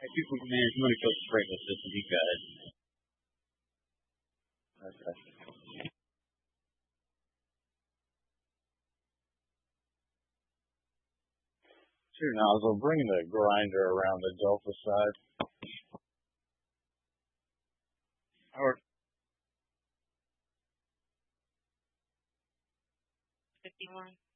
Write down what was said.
Man, if you want to go sprinkler system, you got it. Okay. Sure, nozzle. Bring the grinder around the Delta side. Howard. 51.